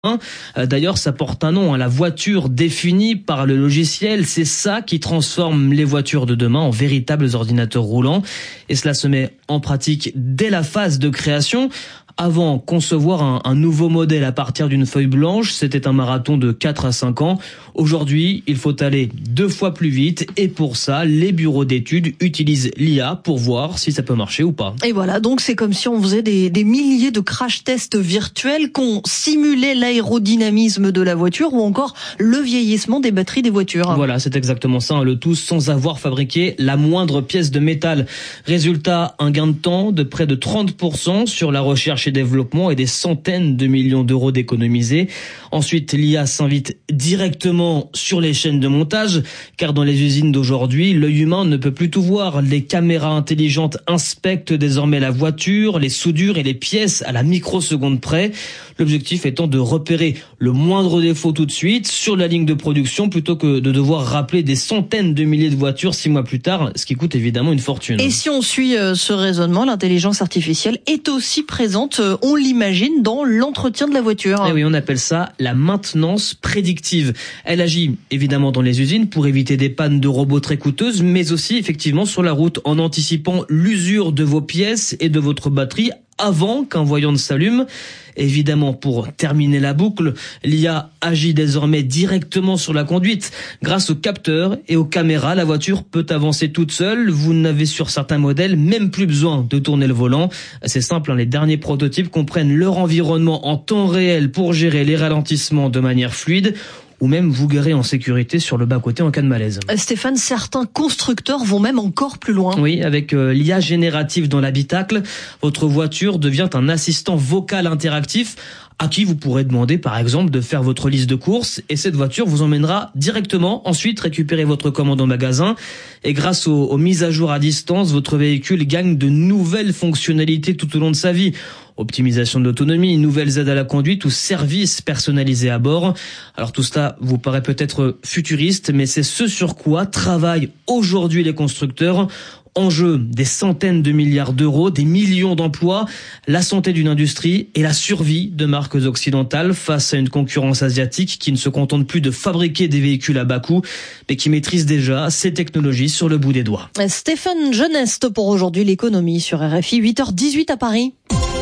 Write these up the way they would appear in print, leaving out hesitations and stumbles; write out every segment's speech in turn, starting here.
D'ailleurs, ça porte un nom, la voiture définie par le logiciel. C'est ça qui transforme les voitures de demain en véritables ordinateurs roulants. Et cela se met en pratique dès la phase de création. Avant, concevoir un nouveau modèle à partir d'une feuille blanche, c'était un marathon de 4 à 5 ans. Aujourd'hui, il faut aller 2 fois plus vite et pour ça, les bureaux d'études utilisent l'IA pour voir si ça peut marcher ou pas. Et voilà, donc c'est comme si on faisait des milliers de crash tests virtuels qu'on simulait l'aérodynamisme de la voiture ou encore le vieillissement des batteries des voitures. Voilà, c'est exactement ça, le tout sans avoir fabriqué la moindre pièce de métal. Résultat, un gain de temps de près de 30% sur la recherche et développement et des centaines de millions d'euros d'économisés. Ensuite, l'IA s'invite directement sur les chaînes de montage, car dans les usines d'aujourd'hui, l'œil humain ne peut plus tout voir. Les caméras intelligentes inspectent désormais la voiture, les soudures et les pièces à la microseconde près. L'objectif étant de repérer le moindre défaut tout de suite sur la ligne de production plutôt que de devoir rappeler des centaines de milliers de voitures 6 mois plus tard, ce qui coûte évidemment une fortune. Et si on suit ce raisonnement, l'intelligence artificielle est aussi présente, on l'imagine, dans l'entretien de la voiture. Et oui, on appelle ça la maintenance prédictive. Elle agit évidemment dans les usines pour éviter des pannes de robots très coûteuses, mais aussi effectivement sur la route en anticipant l'usure de vos pièces et de votre batterie avant qu'un voyant ne s'allume. Évidemment, pour terminer la boucle, l'IA agit désormais directement sur la conduite. Grâce aux capteurs et aux caméras, la voiture peut avancer toute seule. Vous n'avez sur certains modèles même plus besoin de tourner le volant. C'est simple, les derniers prototypes comprennent leur environnement en temps réel pour gérer les ralentissements de manière fluide, ou même vous garer en sécurité sur le bas-côté en cas de malaise. Stéphane, certains constructeurs vont même encore plus loin. Oui, avec l'IA générative dans l'habitacle, votre voiture devient un assistant vocal interactif à qui vous pourrez demander par exemple de faire votre liste de courses et cette voiture vous emmènera directement ensuite récupérer votre commande au magasin. Et grâce aux mises à jour à distance, votre véhicule gagne de nouvelles fonctionnalités tout au long de sa vie. Optimisation de l'autonomie, nouvelles aides à la conduite ou services personnalisés à bord. Alors tout cela vous paraît peut-être futuriste, mais c'est ce sur quoi travaillent aujourd'hui les constructeurs. En jeu, des centaines de milliards d'euros, des millions d'emplois, la santé d'une industrie et la survie de marques occidentales face à une concurrence asiatique qui ne se contente plus de fabriquer des véhicules à bas coût, mais qui maîtrise déjà ces technologies sur le bout des doigts. Stéphane Geneste pour aujourd'hui l'économie sur RFI, 8h18 à Paris.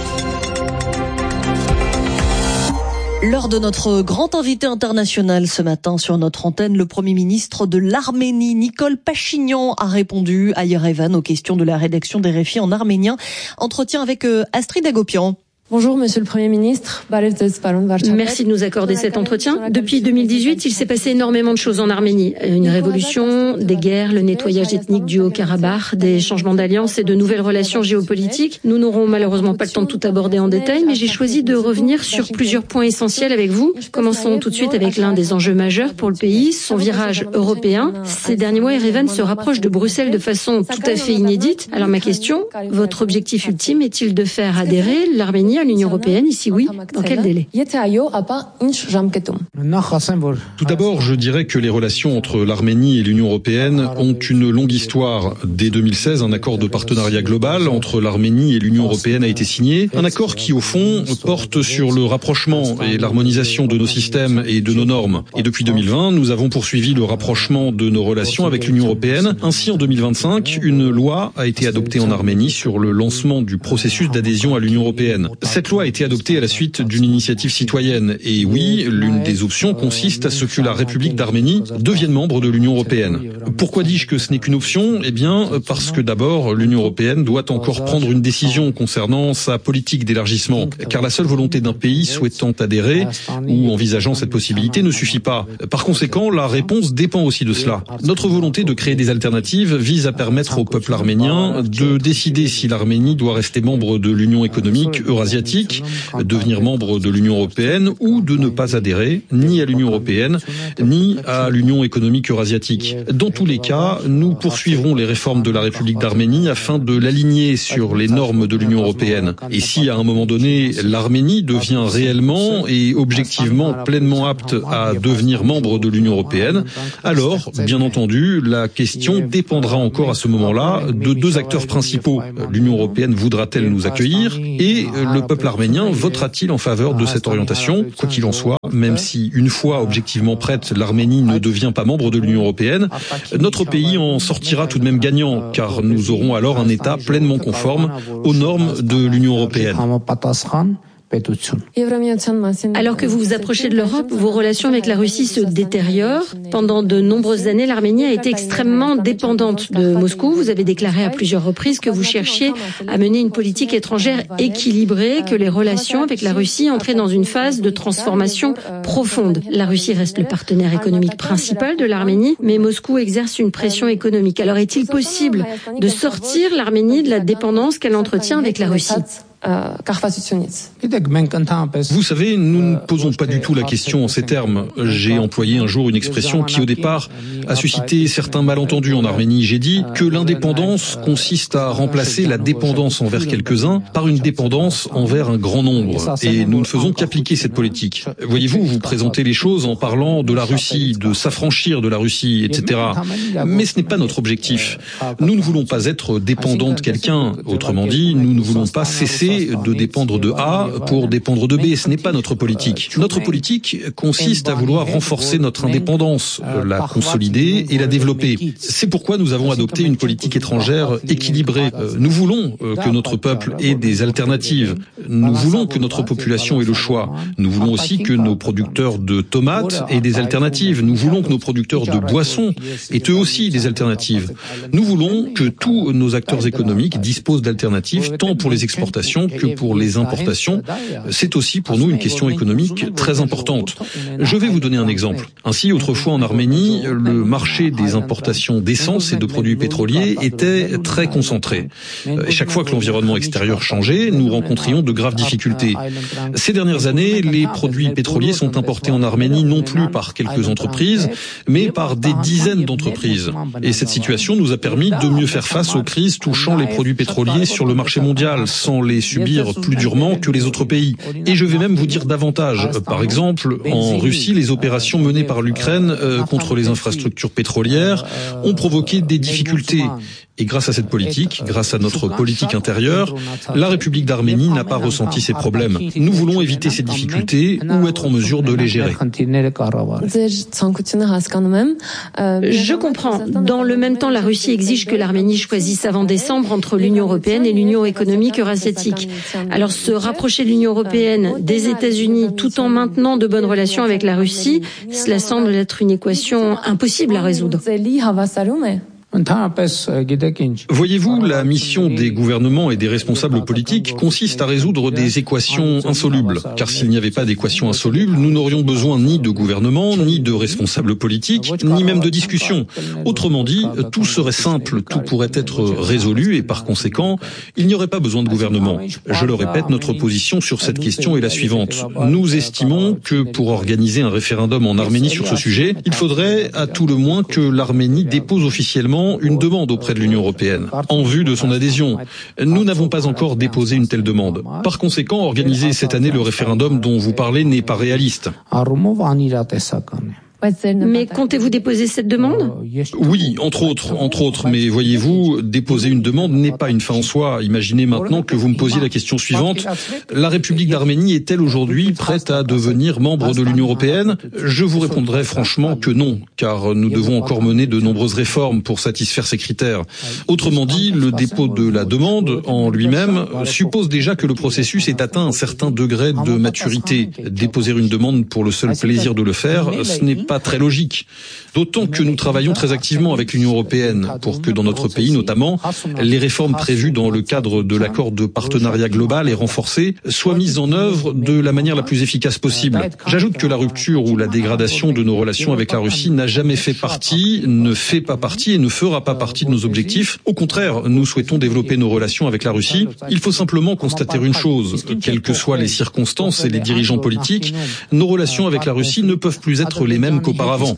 L'heure de notre grand invité international ce matin sur notre antenne, le Premier ministre de l'Arménie, Nikol Pachinian, a répondu à Yerevan aux questions de la rédaction d'RFI en arménien. Entretien avec Astrid Agopian. Bonjour Monsieur le Premier ministre. Merci de nous accorder cet entretien. Depuis 2018, il s'est passé énormément de choses en Arménie. Une révolution, des guerres, le nettoyage ethnique du Haut-Karabakh, des changements d'alliance et de nouvelles relations géopolitiques. Nous n'aurons malheureusement pas le temps de tout aborder en détail, mais j'ai choisi de revenir sur plusieurs points essentiels avec vous. Commençons tout de suite avec l'un des enjeux majeurs pour le pays, son virage européen. Ces derniers mois, Yerevan se rapproche de Bruxelles de façon tout à fait inédite. Alors ma question, votre objectif ultime est-il de faire adhérer l'Arménie à l'Union européenne, ici oui, dans quel délai? Tout d'abord, je dirais que les relations entre l'Arménie et l'Union européenne ont une longue histoire. Dès 2016, un accord de partenariat global entre l'Arménie et l'Union européenne a été signé. Un accord qui, au fond, porte sur le rapprochement et l'harmonisation de nos systèmes et de nos normes. Et depuis 2020, nous avons poursuivi le rapprochement de nos relations avec l'Union européenne. Ainsi, en 2025, une loi a été adoptée en Arménie sur le lancement du processus d'adhésion à l'Union européenne. Cette loi a été adoptée à la suite d'une initiative citoyenne. Et oui, l'une des options consiste à ce que la République d'Arménie devienne membre de l'Union européenne. Pourquoi dis-je que ce n'est qu'une option? Eh bien, parce que d'abord, l'Union européenne doit encore prendre une décision concernant sa politique d'élargissement. Car la seule volonté d'un pays souhaitant adhérer ou envisageant cette possibilité ne suffit pas. Par conséquent, la réponse dépend aussi de cela. Notre volonté de créer des alternatives vise à permettre au peuple arménien de décider si l'Arménie doit rester membre de l'Union économique eurasiatique, devenir membre de l'Union européenne ou de ne pas adhérer ni à l'Union européenne ni à l'Union économique eurasiatique. Dans tous les cas, nous poursuivrons les réformes de la République d'Arménie afin de l'aligner sur les normes de l'Union européenne. Et si à un moment donné, l'Arménie devient réellement et objectivement pleinement apte à devenir membre de l'Union européenne, alors, bien entendu, la question dépendra encore à ce moment-là de deux acteurs principaux. L'Union européenne voudra-t-elle nous accueillir et le peuple arménien votera-t-il en faveur de cette orientation? Quoi qu'il en soit, même si une fois objectivement prête, l'Arménie ne devient pas membre de l'Union européenne, notre pays en sortira tout de même gagnant, car nous aurons alors un État pleinement conforme aux normes de l'Union européenne. Alors que vous vous approchez de l'Europe, vos relations avec la Russie se détériorent. Pendant de nombreuses années, l'Arménie a été extrêmement dépendante de Moscou. Vous avez déclaré à plusieurs reprises que vous cherchiez à mener une politique étrangère équilibrée, que les relations avec la Russie entraient dans une phase de transformation profonde. La Russie reste le partenaire économique principal de l'Arménie, mais Moscou exerce une pression économique. Alors est-il possible de sortir l'Arménie de la dépendance qu'elle entretient avec la Russie ? Vous savez, nous ne posons pas du tout la question en ces termes. J'ai employé un jour une expression qui, au départ, a suscité certains malentendus en Arménie. J'ai dit que l'indépendance consiste à remplacer la dépendance envers quelques-uns par une dépendance envers un grand nombre. Et nous ne faisons qu'appliquer cette politique. Voyez-vous, vous présentez les choses en parlant de la Russie, de s'affranchir de la Russie, etc. Mais ce n'est pas notre objectif. Nous ne voulons pas être dépendants de quelqu'un. Autrement dit, nous ne voulons pas cesser de dépendre de A pour dépendre de B. Ce n'est pas notre politique. Notre politique consiste à vouloir renforcer notre indépendance, la consolider et la développer. C'est pourquoi nous avons adopté une politique étrangère équilibrée. Nous voulons que notre peuple ait des alternatives. Nous voulons que notre population ait le choix. Nous voulons aussi que nos producteurs de tomates aient des alternatives. Nous voulons que nos producteurs de boissons aient eux aussi des alternatives. Nous voulons que tous nos acteurs économiques disposent d'alternatives, tant pour les exportations que pour les importations. C'est aussi pour nous une question économique très importante. Je vais vous donner un exemple. Ainsi, autrefois en Arménie, le marché des importations d'essence et de produits pétroliers était très concentré. Et chaque fois que l'environnement extérieur changeait, nous rencontrions de graves difficultés. Ces dernières années, les produits pétroliers sont importés en Arménie non plus par quelques entreprises, mais par des dizaines d'entreprises. Et cette situation nous a permis de mieux faire face aux crises touchant les produits pétroliers sur le marché mondial, sans les subir plus durement que les autres pays. Et je vais même vous dire davantage. Par exemple, en Russie, les opérations menées par l'Ukraine contre les infrastructures pétrolières ont provoqué des difficultés. Et grâce à cette politique, grâce à notre politique intérieure, la République d'Arménie n'a pas ressenti ces problèmes. Nous voulons éviter ces difficultés ou être en mesure de les gérer. Je comprends. Dans le même temps, la Russie exige que l'Arménie choisisse avant décembre entre l'Union européenne et l'Union économique eurasiatique. Alors se rapprocher de l'Union européenne, des États-Unis, tout en maintenant de bonnes relations avec la Russie, cela semble être une équation impossible à résoudre. Voyez-vous, la mission des gouvernements et des responsables politiques consiste à résoudre des équations insolubles. Car s'il n'y avait pas d'équations insolubles, nous n'aurions besoin ni de gouvernement, ni de responsables politiques, ni même de discussions. Autrement dit, tout serait simple, tout pourrait être résolu et par conséquent, il n'y aurait pas besoin de gouvernement. Je le répète, notre position sur cette question est la suivante. Nous estimons que pour organiser un référendum en Arménie sur ce sujet, il faudrait à tout le moins que l'Arménie dépose officiellement une demande auprès de l'Union européenne en vue de son adhésion. Nous n'avons pas encore déposé une telle demande. Par conséquent, organiser cette année le référendum dont vous parlez n'est pas réaliste. Mais comptez-vous déposer cette demande ? Oui, entre autres. Mais voyez-vous, déposer une demande n'est pas une fin en soi. Imaginez maintenant que vous me posiez la question suivante. La République d'Arménie est-elle aujourd'hui prête à devenir membre de l'Union européenne ? Je vous répondrai franchement que non, car nous devons encore mener de nombreuses réformes pour satisfaire ces critères. Autrement dit, le dépôt de la demande en lui-même suppose déjà que le processus ait atteint un certain degré de maturité. Déposer une demande pour le seul plaisir de le faire, ce n'est pas très logique. D'autant que nous travaillons très activement avec l'Union européenne pour que dans notre pays notamment, les réformes prévues dans le cadre de l'accord de partenariat global et renforcé soient mises en œuvre de la manière la plus efficace possible. J'ajoute que la rupture ou la dégradation de nos relations avec la Russie n'a jamais fait partie, ne fait pas partie et ne fera pas partie de nos objectifs. Au contraire, nous souhaitons développer nos relations avec la Russie. Il faut simplement constater une chose, quelles que soient les circonstances et les dirigeants politiques, nos relations avec la Russie ne peuvent plus être les mêmes qu'auparavant.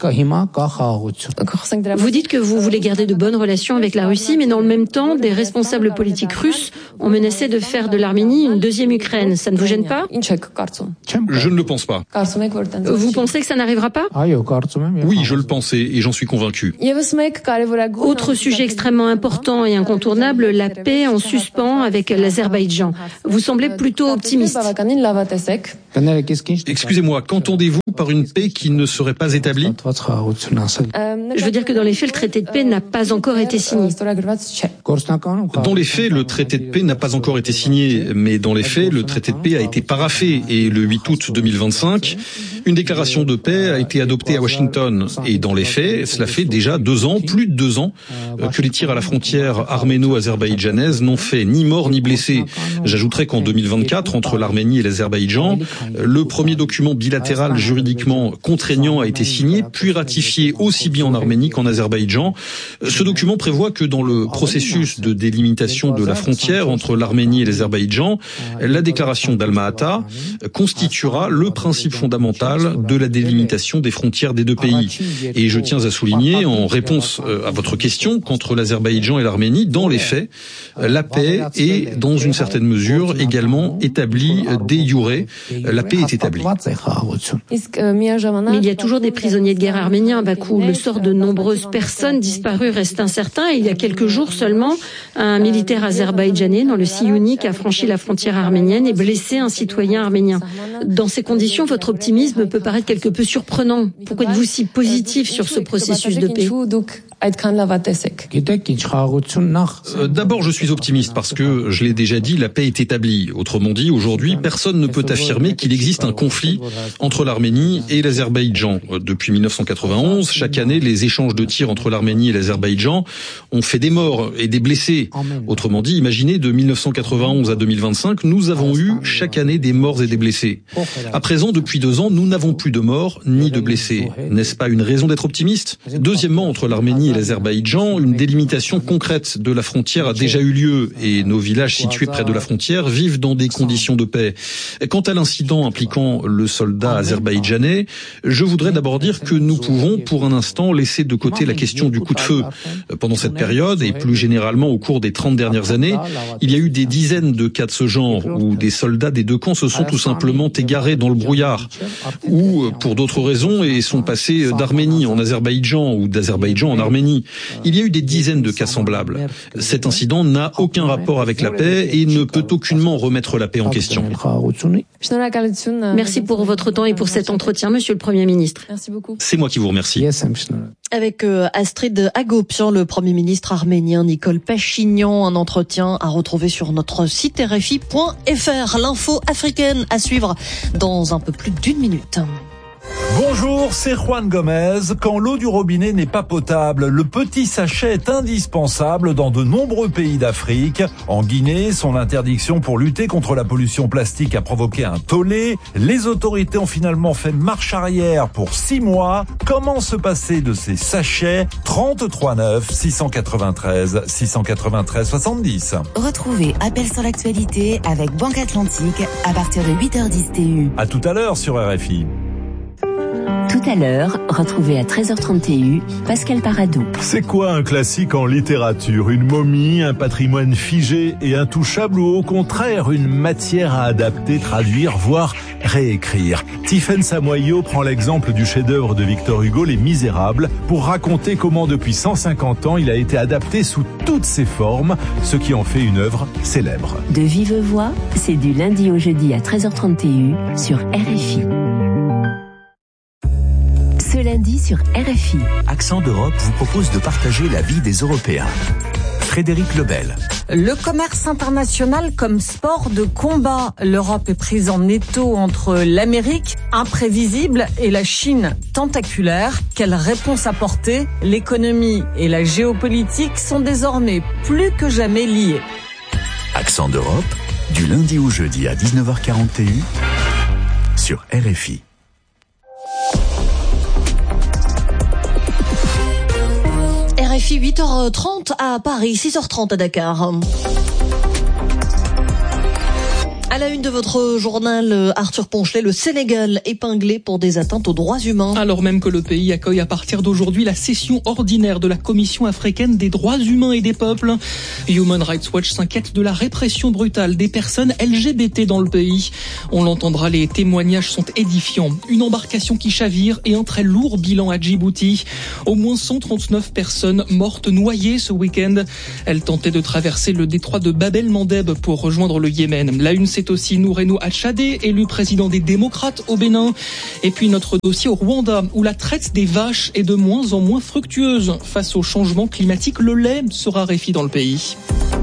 Vous dites que vous voulez garder de bonnes relations avec la Russie, mais dans le même temps, des responsables politiques russes ont menacé de faire de l'Arménie une deuxième Ukraine. Ça ne vous gêne pas? Je ne le pense pas. Vous pensez que ça n'arrivera pas? Oui, je le pense et j'en suis convaincu. Autre sujet extrêmement important et incontournable, la paix en suspens avec l'Azerbaïdjan. Vous semblez plutôt optimiste. Excusez-moi, qu'entendez-vous par une paix qui ne serait pas établie? Je veux dire que dans les faits, le traité de paix n'a pas encore été signé. Dans les faits, le traité de paix n'a pas encore été signé, mais dans les faits, le traité de paix a été paraphé et le 8 août 2025, une déclaration de paix a été adoptée à Washington. Et dans les faits, cela fait déjà 2 ans, plus de 2 ans, que les tirs à la frontière arméno-azerbaïdjanaise n'ont fait ni mort ni blessé. J'ajouterai qu'en 2024, entre l'Arménie et l'Azerbaïdjan, le premier document bilatéral juridiquement contraignant a été signé, puis ratifié aussi bien en Arménie qu'en Azerbaïdjan. Ce document prévoit que dans le processus de délimitation de la frontière entre l'Arménie et l'Azerbaïdjan, la déclaration d'Alma-Ata constituera le principe fondamental de la délimitation des frontières des deux pays. Et je tiens à souligner, en réponse à votre question, qu'entre l'Azerbaïdjan et l'Arménie, dans les faits, la paix est, dans une certaine mesure, également établie de jure. La paix est établie. Mais il y a toujours des prisonniers de guerre arméniens à Bakou. Le sort de nombreuses personnes disparues reste incertain. Et il y a quelques jours seulement, un militaire azerbaïdjanais dans le Siyounik a franchi la frontière arménienne et blessé un citoyen arménien. Dans ces conditions, votre optimisme peut paraître quelque peu surprenant. Pourquoi êtes-vous si positif sur ce processus de paix? D'abord, je suis optimiste parce que, je l'ai déjà dit, la paix est établie. Autrement dit, aujourd'hui, personne ne peut affirmer qu'il existe un conflit entre l'Arménie et l'Azerbaïdjan. Depuis 1991, chaque année, les échanges de tirs entre l'Arménie et l'Azerbaïdjan ont fait des morts et des blessés. Autrement dit, imaginez, de 1991 à 2025, nous avons eu chaque année des morts et des blessés. À présent, depuis 2 ans, nous n'avons plus de morts ni de blessés. N'est-ce pas une raison d'être optimiste? Deuxièmement, entre l'Arménie et l'Azerbaïdjan, une délimitation concrète de la frontière a déjà eu lieu et nos villages situés près de la frontière vivent dans des conditions de paix. Quant à l'incident impliquant le soldat azerbaïdjanais, je voudrais d'abord dire que nous pouvons, pour un instant, laisser de côté la question du coup de feu. Pendant cette période, et plus généralement au cours des 30 dernières années, il y a eu des dizaines de cas de ce genre où des soldats des deux camps se sont tout simplement égarés dans le brouillard ou pour d'autres raisons et sont passés d'Arménie en Azerbaïdjan ou d'Azerbaïdjan en Arménie. Il y a eu des dizaines de cas semblables. Cet incident n'a aucun rapport avec la paix et ne peut aucunement remettre la paix en question. Merci pour votre temps et pour cet entretien, Monsieur le Premier ministre. Merci beaucoup. C'est moi qui vous remercie. Avec Astrid Hagopian, le Premier ministre arménien Nikol Pachinian, un entretien à retrouver sur notre site rfi.fr. L'info africaine à suivre dans un peu plus d'1 minute. Bonjour, c'est Juan Gomez. Quand l'eau du robinet n'est pas potable, le petit sachet est indispensable dans de nombreux pays d'Afrique. En Guinée, son interdiction pour lutter contre la pollution plastique a provoqué un tollé. Les autorités ont finalement fait marche arrière pour 6 mois. Comment se passer de ces sachets? 33 9 693 693 70. Retrouvez Appel sur l'actualité avec Banque Atlantique à partir de 8h10 TU. À tout à l'heure sur RFI. Tout à l'heure, retrouvez à 13h30 TU Pascal Paradou. C'est quoi un classique en littérature? Une momie, un patrimoine figé et intouchable ou au contraire une matière à adapter, traduire, voire réécrire? Tiphaine Samoyo prend l'exemple du chef-d'œuvre de Victor Hugo, Les Misérables, pour raconter comment depuis 150 ans il a été adapté sous toutes ses formes, ce qui en fait une œuvre célèbre. De vive voix, c'est du lundi au jeudi à 13h30 TU sur RFI. Ce lundi sur RFI. Accent d'Europe vous propose de partager la vie des Européens. Frédéric Lebel. Le commerce international comme sport de combat. L'Europe est prise en étau entre l'Amérique, imprévisible, et la Chine, tentaculaire. Quelle réponse apporter? L'économie et la géopolitique sont désormais plus que jamais liées. Accent d'Europe, du lundi au jeudi à 19h40 TU sur RFI. RFI 8h30 à Paris, 6h30 à Dakar. À la une de votre journal, Arthur Ponchelet, le Sénégal épinglé pour des atteintes aux droits humains. Alors même que le pays accueille à partir d'aujourd'hui la session ordinaire de la Commission africaine des droits humains et des peuples. Human Rights Watch s'inquiète de la répression brutale des personnes LGBT dans le pays. On l'entendra, les témoignages sont édifiants. Une embarcation qui chavire et un très lourd bilan à Djibouti. Au moins 139 personnes mortes noyées ce week-end. Elles tentaient de traverser le détroit de Bab el-Mandeb pour rejoindre le Yémen. La une, c'est aussi Nourenou Achadé, élu président des démocrates au Bénin. Et puis notre dossier au Rwanda, où la traite des vaches est de moins en moins fructueuse. Face au changement climatique, le lait se raréfie dans le pays.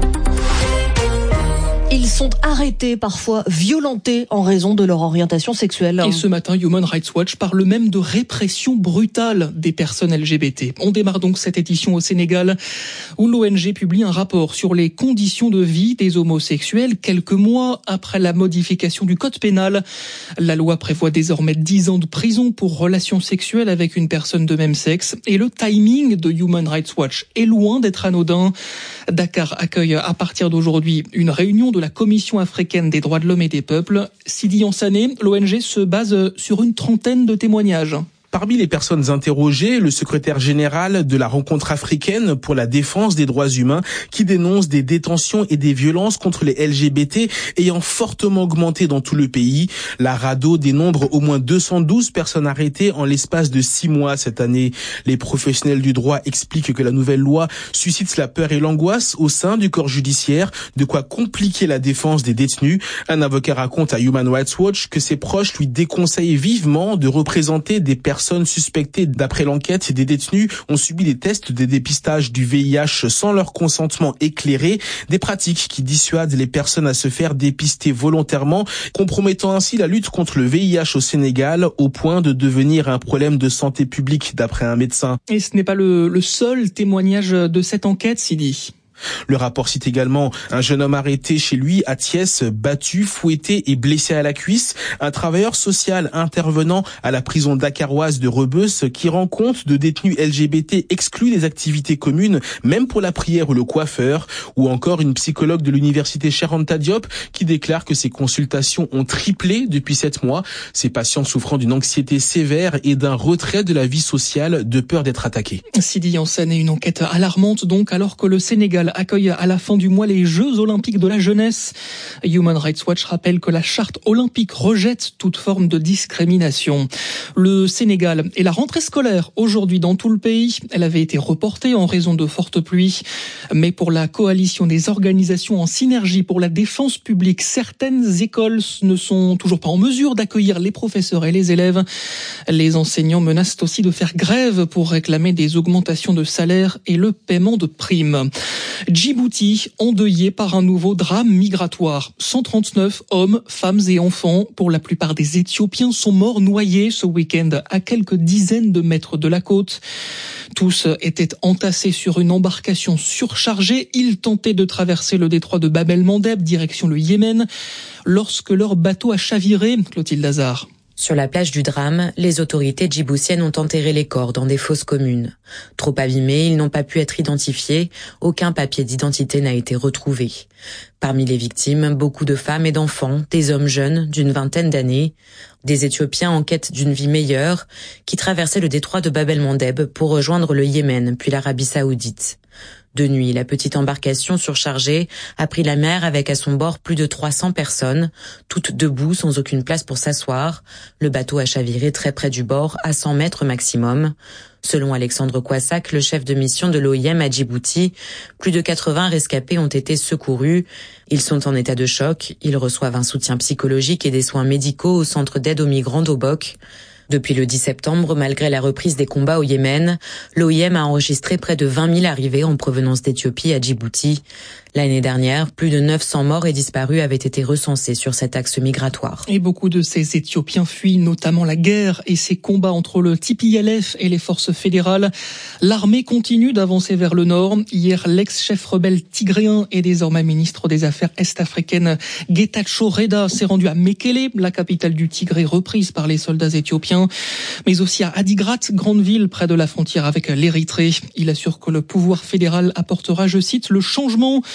Ils sont arrêtés, parfois violentés en raison de leur orientation sexuelle. Et ce matin, Human Rights Watch parle même de répression brutale des personnes LGBT. On démarre donc cette édition au Sénégal, où l'ONG publie un rapport sur les conditions de vie des homosexuels quelques mois après la modification du code pénal. La loi prévoit désormais 10 ans de prison pour relations sexuelles avec une personne de même sexe. Et le timing de Human Rights Watch est loin d'être anodin. Dakar accueille à partir d'aujourd'hui une réunion de la Commission africaine des droits de l'homme et des peuples. Sidi Yanssané, l'ONG se base sur une trentaine de témoignages. Parmi les personnes interrogées, le secrétaire général de la rencontre africaine pour la défense des droits humains qui dénonce des détentions et des violences contre les LGBT ayant fortement augmenté dans tout le pays. La RADDHO dénombre au moins 212 personnes arrêtées en l'espace de 6 mois cette année. Les professionnels du droit expliquent que la nouvelle loi suscite la peur et l'angoisse au sein du corps judiciaire, de quoi compliquer la défense des détenus. Un avocat raconte à Human Rights Watch que ses proches lui déconseillent vivement de représenter des personnes suspectées. D'après l'enquête, des détenus ont subi des tests de dépistage du VIH sans leur consentement éclairé, des pratiques qui dissuadent les personnes à se faire dépister volontairement, compromettant ainsi la lutte contre le VIH au Sénégal au point de devenir un problème de santé publique d'après un médecin. Et ce n'est pas le seul témoignage de cette enquête, Sidi. Le rapport cite également un jeune homme arrêté chez lui à Thiès, battu, fouetté et blessé à la cuisse. Un travailleur social intervenant à la prison dakaroise de Rebeuss qui rend compte de détenus LGBT exclus des activités communes, même pour la prière ou le coiffeur. Ou encore une psychologue de l'université Cheikh Anta Diop qui déclare que ses consultations ont triplé depuis 7 mois. Ces patients souffrant d'une anxiété sévère et d'un retrait de la vie sociale de peur d'être attaqués. Sidi Yanssané, une enquête alarmante donc, alors que le Sénégal accueille à la fin du mois les Jeux Olympiques de la jeunesse. Human Rights Watch rappelle que la charte olympique rejette toute forme de discrimination. Le Sénégal et la rentrée scolaire aujourd'hui dans tout le pays. Elle avait été reportée en raison de fortes pluies. Mais pour la coalition des organisations en synergie pour la défense publique, certaines écoles ne sont toujours pas en mesure d'accueillir les professeurs et les élèves. Les enseignants menacent aussi de faire grève pour réclamer des augmentations de salaire et le paiement de primes. Djibouti, endeuillé par un nouveau drame migratoire. 139 hommes, femmes et enfants, pour la plupart des Éthiopiens, sont morts noyés ce week-end à quelques dizaines de mètres de la côte. Tous étaient entassés sur une embarcation surchargée. Ils tentaient de traverser le détroit de Bab el-Mandeb, direction le Yémen, lorsque leur bateau a chaviré. Clotilde Hazard. Sur la plage du drame, les autorités djiboutiennes ont enterré les corps dans des fosses communes. Trop abîmés, ils n'ont pas pu être identifiés. Aucun papier d'identité n'a été retrouvé. Parmi les victimes, beaucoup de femmes et d'enfants, des hommes jeunes d'une vingtaine d'années, des Éthiopiens en quête d'une vie meilleure qui traversaient le détroit de Bab el-Mandeb pour rejoindre le Yémen puis l'Arabie saoudite. De nuit, la petite embarcation surchargée a pris la mer avec à son bord plus de 300 personnes, toutes debout sans aucune place pour s'asseoir. Le bateau a chaviré très près du bord, à 100 mètres maximum. Selon Alexandre Kouassak, le chef de mission de l'OIM à Djibouti, plus de 80 rescapés ont été secourus. Ils sont en état de choc. Ils reçoivent un soutien psychologique et des soins médicaux au centre d'aide aux migrants d'Obok. Depuis le 10 septembre, malgré la reprise des combats au Yémen, l'OIM a enregistré près de 20 000 arrivées en provenance d'Éthiopie à Djibouti. L'année dernière, plus de 900 morts et disparus avaient été recensés sur cet axe migratoire. Et beaucoup de ces Éthiopiens fuient notamment la guerre et ces combats entre le TPLF et les forces fédérales. L'armée continue d'avancer vers le nord. Hier, l'ex-chef rebelle tigréen et désormais ministre des Affaires est-africaines Getachew Reda s'est rendu à Mekele, la capitale du Tigré reprise par les soldats éthiopiens, mais aussi à Adigrat, grande ville près de la frontière avec l'Érythrée. Il assure que le pouvoir fédéral apportera, je cite, le changement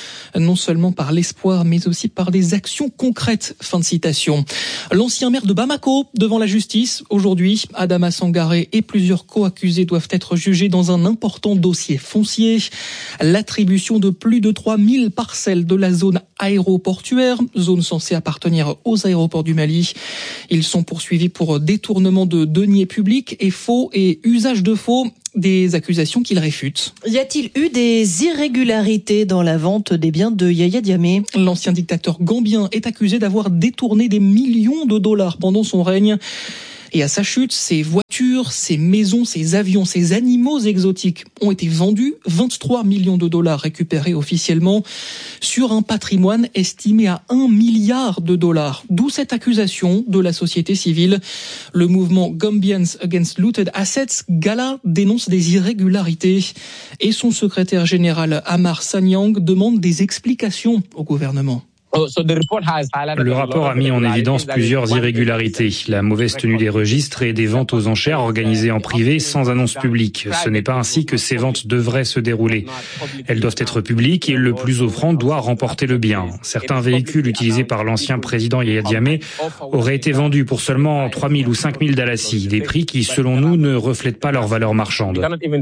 non seulement par l'espoir, mais aussi par des actions concrètes. Fin de citation. L'ancien maire de Bamako devant la justice. Aujourd'hui, Adama Sangaré et plusieurs co-accusés doivent être jugés dans un important dossier foncier. L'attribution de plus de 3000 parcelles de la zone aéroportuaire, zone censée appartenir aux aéroports du Mali. Ils sont poursuivis pour détournement de deniers publics et faux et usage de faux. Des accusations qu'il réfute. Y a-t-il eu des irrégularités dans la vente des biens de Yaya Jammeh ? L'ancien dictateur gambien est accusé d'avoir détourné des millions de dollars pendant son règne. Et à sa chute, ses voitures, ses maisons, ses avions, ses animaux exotiques ont été vendus. 23 millions de dollars récupérés officiellement sur un patrimoine estimé à 1 milliard de dollars. D'où cette accusation de la société civile. Le mouvement Gambians Against Looted Assets, Gala, dénonce des irrégularités. Et son secrétaire général Amar Sanyang demande des explications au gouvernement. Le rapport a mis en évidence plusieurs irrégularités. La mauvaise tenue des registres et des ventes aux enchères organisées en privé sans annonce publique. Ce n'est pas ainsi que ces ventes devraient se dérouler. Elles doivent être publiques et le plus offrant doit remporter le bien. Certains véhicules utilisés par l'ancien président Yaya Jammeh auraient été vendus pour seulement 3 000 ou 5 000 dalasi, des prix qui, selon nous, ne reflètent pas leur valeur marchande.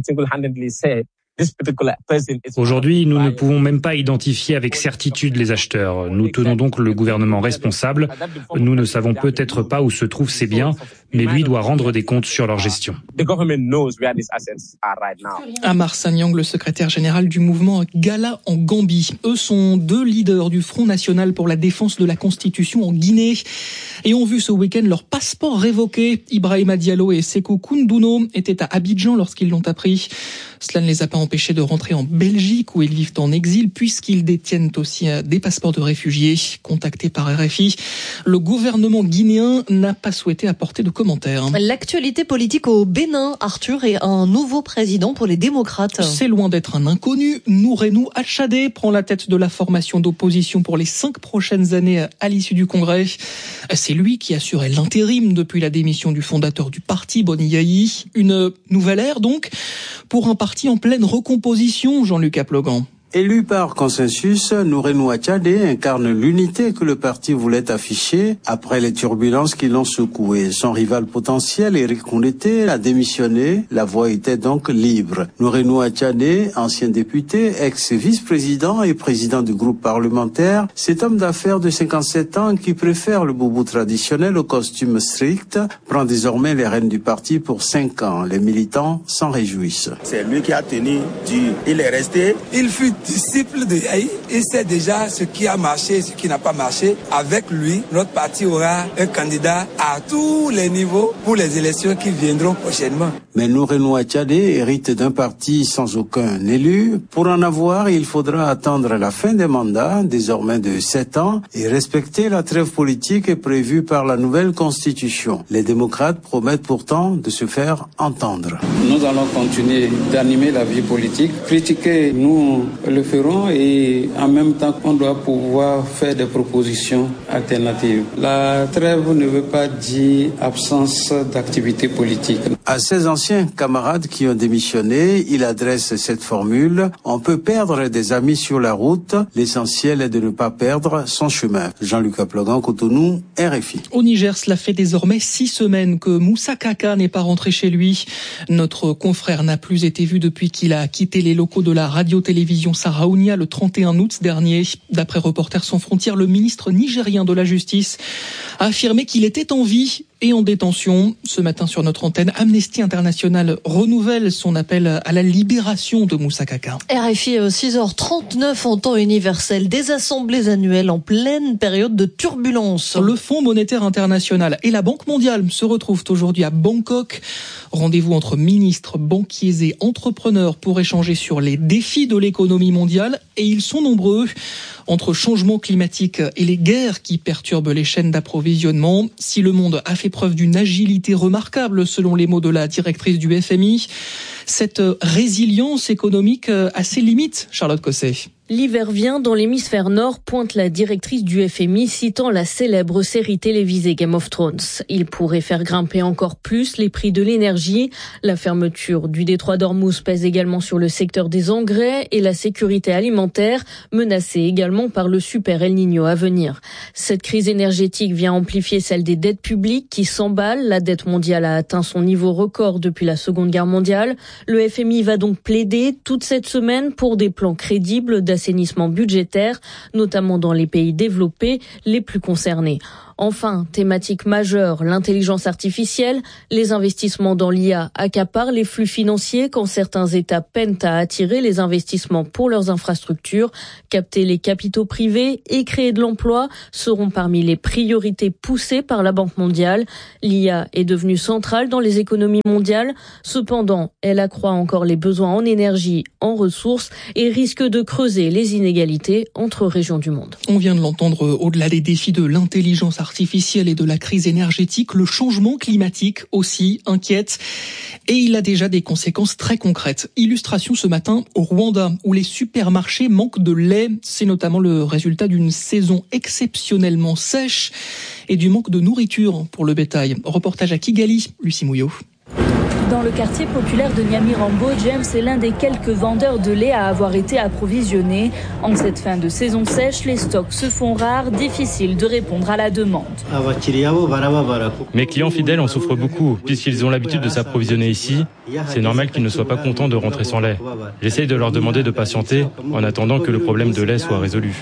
Aujourd'hui, nous ne pouvons même pas identifier avec certitude les acheteurs. Nous tenons donc le gouvernement responsable. Nous ne savons peut-être pas où se trouvent ces biens, mais lui doit rendre des comptes sur leur gestion. Amar Sanyang, le secrétaire général du mouvement Gala en Gambie. Eux sont deux leaders du Front national pour la défense de la Constitution en Guinée et ont vu ce week-end leur passeport révoqué. Ibrahima Diallo et Sékou Koundouno étaient à Abidjan lorsqu'ils l'ont appris. Cela ne les a pas empêchés de rentrer en Belgique où ils vivent en exil puisqu'ils détiennent aussi des passeports de réfugiés. Contacté par RFI, le gouvernement guinéen n'a pas souhaité apporter de commentaires. L'actualité politique au Bénin, Arthur, est un nouveau président pour les démocrates. C'est loin d'être un inconnu. Nourenou Achadé prend la tête de la formation d'opposition pour les 5 prochaines années à l'issue du Congrès. C'est lui qui assurait l'intérim depuis la démission du fondateur du parti, Boni Yayi. Une nouvelle ère donc pour un parti en pleine recomposition, Jean-Luc Aplogan. Élu par consensus, Nourenou Achadé incarne l'unité que le parti voulait afficher après les turbulences qui l'ont secoué. Son rival potentiel, Éric Koundété, a démissionné. La voie était donc libre. Nourenou Achadé, ancien député, ex-vice-président et président du groupe parlementaire, cet homme d'affaires de 57 ans qui préfère le boubou traditionnel au costume strict, prend désormais les rênes du parti pour 5 ans. Les militants s'en réjouissent. C'est lui qui a tenu dur. Il est resté. Il fut disciple de Yayi, il sait déjà ce qui a marché et ce qui n'a pas marché. Avec lui, notre parti aura un candidat à tous les niveaux pour les élections qui viendront prochainement. Mais Nourenou Achadé hérite d'un parti sans aucun élu. Pour en avoir, il faudra attendre la fin des mandats, désormais de 7 ans, et respecter la trêve politique prévue par la nouvelle constitution. Les démocrates promettent pourtant de se faire entendre. Nous allons continuer d'animer la vie politique, critiquer, nous le ferons, et en même temps on doit pouvoir faire des propositions alternatives. La trêve ne veut pas dire absence d'activité politique. À ses anciens camarades qui ont démissionné, il adresse cette formule: on peut perdre des amis sur la route, l'essentiel est de ne pas perdre son chemin. Jean-Luc Aplogan, Cotonou, RFI. Au Niger, cela fait désormais 6 semaines que Moussa Kaka n'est pas rentré chez lui. Notre confrère n'a plus été vu depuis qu'il a quitté les locaux de la radio-télévision Saraounia le 31 août dernier. D'après Reporters sans frontières, le ministre nigérien de la Justice a affirmé qu'il était en vie et en détention. Ce matin sur notre antenne, Amnesty International renouvelle son appel à la libération de Moussa Kaka. RFI 6h39 en temps universel, des assemblées annuelles en pleine période de turbulence. Le Fonds monétaire international et la Banque mondiale se retrouvent aujourd'hui à Bangkok. Rendez-vous entre ministres, banquiers et entrepreneurs pour échanger sur les défis de l'économie mondiale, et ils sont nombreux. Entre changement climatique et les guerres qui perturbent les chaînes d'approvisionnement, si le monde a fait preuve d'une agilité remarquable selon les mots de la directrice du FMI, cette résilience économique a ses limites, Charlotte Cosset. L'hiver vient dans l'hémisphère nord, pointe la directrice du FMI citant la célèbre série télévisée Game of Thrones. Il pourrait faire grimper encore plus les prix de l'énergie. La fermeture du détroit d'Ormuz pèse également sur le secteur des engrais et la sécurité alimentaire, menacée également par le super El Niño à venir. Cette crise énergétique vient amplifier celle des dettes publiques qui s'emballent. La dette mondiale a atteint son niveau record depuis la Seconde Guerre mondiale. Le FMI va donc plaider toute cette semaine pour des plans crédibles d'assainissement budgétaire, notamment dans les pays développés les plus concernés. Enfin, thématique majeure, l'intelligence artificielle. Les investissements dans l'IA accaparent les flux financiers quand certains États peinent à attirer les investissements pour leurs infrastructures. Capter les capitaux privés et créer de l'emploi seront parmi les priorités poussées par la Banque mondiale. L'IA est devenue centrale dans les économies mondiales. Cependant, elle accroît encore les besoins en énergie, en ressources et risque de creuser les inégalités entre régions du monde. On vient de l'entendre, au-delà des défis de l'intelligence artificielle et de la crise énergétique, le changement climatique aussi inquiète et il a déjà des conséquences très concrètes. Illustration ce matin au Rwanda où les supermarchés manquent de lait. C'est notamment le résultat d'une saison exceptionnellement sèche et du manque de nourriture pour le bétail. Reportage à Kigali, Lucie Mouillot. Dans le quartier populaire de Nyamirambo, James est l'un des quelques vendeurs de lait à avoir été approvisionné. En cette fin de saison sèche, les stocks se font rares, difficile de répondre à la demande. Mes clients fidèles en souffrent beaucoup, puisqu'ils ont l'habitude de s'approvisionner ici. C'est normal qu'ils ne soient pas contents de rentrer sans lait. J'essaye de leur demander de patienter en attendant que le problème de lait soit résolu.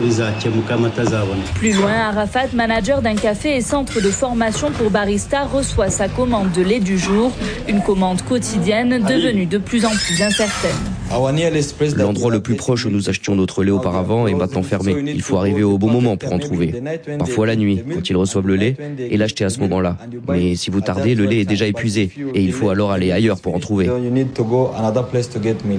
Plus loin, Arafat, manager d'un café et centre de formation pour barista, reçoit sa commande de lait du jour. Une commande quotidienne devenue de plus en plus incertaine. L'endroit le plus proche où nous achetions notre lait auparavant est maintenant fermé. Il faut arriver au bon moment pour en trouver. Parfois la nuit, quand ils reçoivent le lait, et l'acheter à ce moment-là. Mais si vous tardez, le lait est déjà épuisé et il faut alors aller ailleurs pour en trouver.